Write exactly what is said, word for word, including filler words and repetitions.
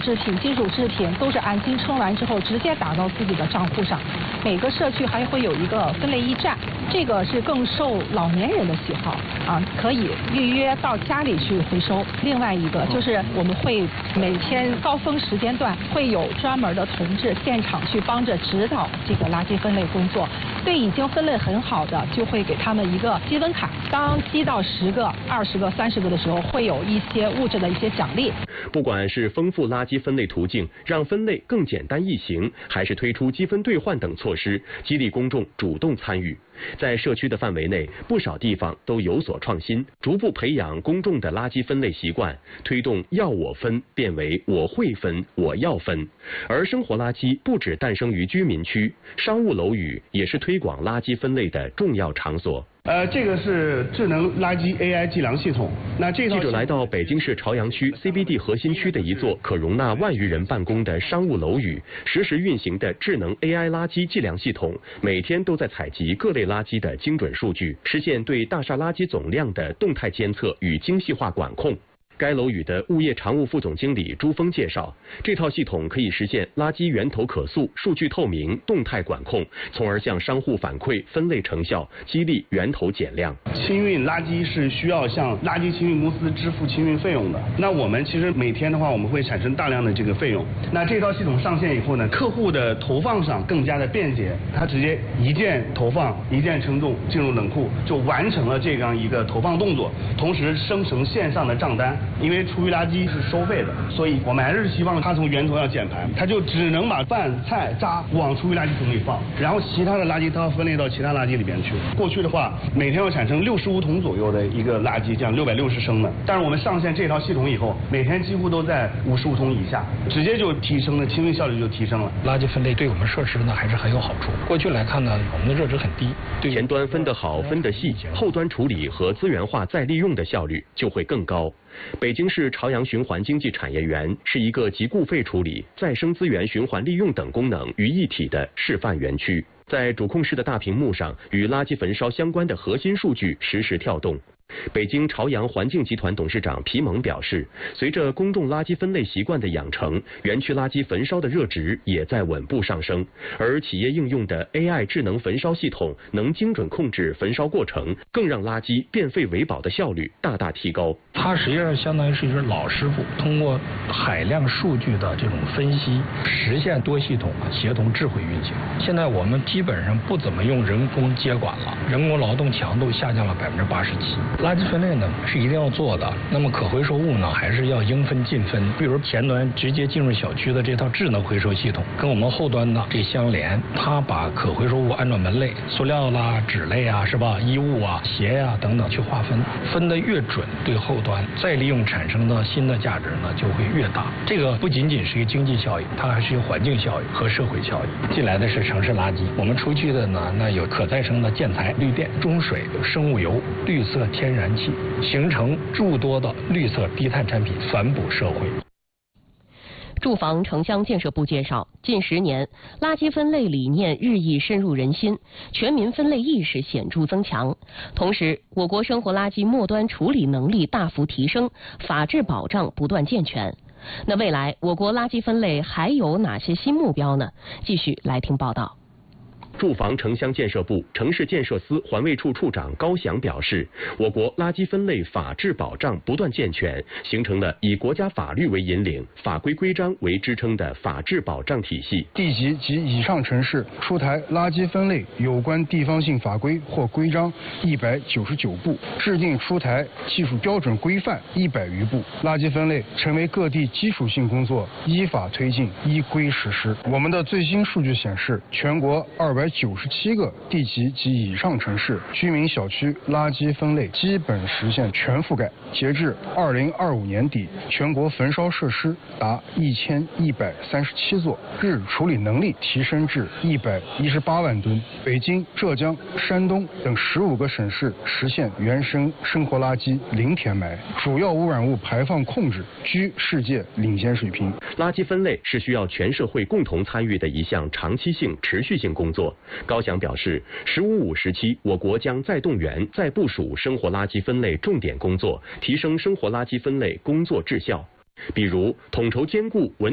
制品、金属制品都是按斤称完之后直接打到自己的账户上。每个社区还会有一个分类驿站，这个是更受老年人的喜好啊，可以预约到家里去回收。另外一个就是我们会每天高峰时间段会有专门的同志现场去帮着指导这个垃圾分类工作。对已经分类很好的，就会给他们一个积分卡，当积到十个、二十个、三十个的时候，会有一些物质的一些奖励。 不管是丰富垃圾分类途径，让分类更简单易行，还是推出积分兑换等措施，激励公众主动参与。在社区的范围内，不少地方都有所创新，逐步培养公众的垃圾分类习惯，推动要我分变为我会分、我要分。而生活垃圾不只诞生于居民区，商务楼宇也是推广垃圾分类的重要场所。 呃，这个是智能垃圾 A I 计量系统。那这记者来到北京市朝阳区 C B D 核心区的一座可容纳万余人办公的商务楼宇，实时运行的智能 A I 垃圾计量系统，每天都在采集各类垃圾的精准数据，实现对大厦垃圾总量的动态监测与精细化管控。该楼宇的物业常务副总经理朱峰介绍，这套系统可以实现垃圾源头可溯、数据透明、动态管控，从而向商户反馈分类成效，激励源头减量。 清运垃圾是需要向垃圾清运公司支付清运费用的，那我们其实每天的话，我们会产生大量的这个费用。那这套系统上线以后呢，客户的投放上更加的便捷，他直接一键投放、一键称重进入冷库，就完成了这样一个投放动作，同时生成线上的账单。因为厨余垃圾是收费的，所以我们还是希望它从源头要减排，它就只能把饭菜渣往厨余垃圾桶里放，然后其他的垃圾它要分类到其他垃圾里边去。过去的话，每天要产生六十五桶左右的一个垃圾，这样六百六十升的。但是我们上线这套系统以后，每天几乎都在五十五桶以下，直接就提升了清运效率就提升了。 垃圾分类对我们设施呢还是很有好处。过去来看呢，我们的热值很低，对前端分得好、分得细，后端处理和资源化再利用的效率就会更高。北京市朝阳循环经济产业园是一个集固废处理、再生资源循环利用等功能于一体的示范园区。在主控室的大屏幕上，与垃圾焚烧相关的核心数据实时跳动。北京朝阳环境集团董事长皮蒙表示，随着公众垃圾分类习惯的养成，园区垃圾焚烧的热值也在稳步上升，而企业应用的 A I 智能焚烧系统能精准控制焚烧过程，更让垃圾变废为宝的效率大大提高。 它实际上相当于是一只老师傅，通过海量数据的这种分析，实现多系统协同智慧运行。现在我们基本上不怎么用人工接管了，人工劳动强度下降了百分之八十七。垃圾分类呢是一定要做的，那么可回收物呢还是要应分尽分。比如前端直接进入小区的这套智能回收系统，跟我们后端的这相连，它把可回收物按照门类，塑料啦、纸类啊，是吧？衣物啊、鞋呀、啊、等等去划分，分得越准，对后端再利用产生的新的价值呢就会越大。这个不仅仅是一个经济效益，它还是一个环境效益和社会效益。进来的是城市垃圾，我们出去的呢，那有可再生的建材、绿电、中水、生物油、绿色天然气，形成诸多的绿色低碳产品，反哺社会。 住房城乡建设部介绍，近十年，垃圾分类理念日益深入人心，全民分类意识显著增强。同时，我国生活垃圾末端处理能力大幅提升，法治保障不断健全。那未来，我国垃圾分类还有哪些新目标呢？继续来听报道。 住房城乡建设部城市建设司环卫处处长高翔表示，我国垃圾分类法治保障不断健全，形成了以国家法律为引领、法规规章为支撑的法治保障体系。 地级及以上城市出台垃圾分类有关地方性法规或规章一百九十九部，制定出台技术标准规范一百余部，垃圾分类成为各地基础性工作，依法推进、依规实施。我们的最新数据显示，全国二百九十七个地级及以上城市居民小区垃圾分类基本实现全覆盖。截至二零二五年底，全国焚烧设施达一千一百三十七座，日处理能力提升至一百一十八万吨。北京、浙江、山东等十五个省市实现原生生活垃圾零填埋，主要污染物排放控制居世界领先水平。 垃圾分类是需要全社会共同参与的一项长期性、持续性工作。高翔表示，十五五时期，我国将再动员、再部署生活垃圾分类重点工作，提升生活垃圾分类工作质效。比如，统筹兼顾文